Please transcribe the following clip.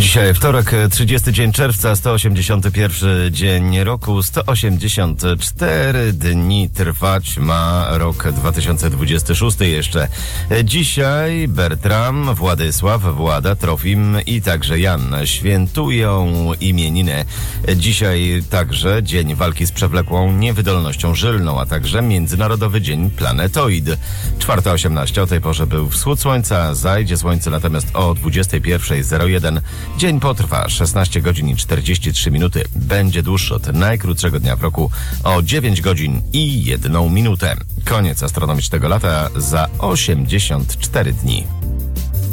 Dzisiaj wtorek, 30 dzień czerwca, 181 dzień roku, 184 dni trwać ma rok 2026 jeszcze. Dzisiaj Bertram, Władysław, Włada, Trofim i także Jan świętują imieniny. Dzisiaj także Dzień Walki z Przewlekłą Niewydolnością Żylną, a także Międzynarodowy Dzień Planetoid. 4:18 o tej porze był wschód słońca, zajdzie słońce natomiast o 21:01. Dzień potrwa 16 godzin i 43 minuty. Będzie dłuższy od najkrótszego dnia w roku o 9 godzin i 1 minutę. Koniec astronomicznego lata za 84 dni.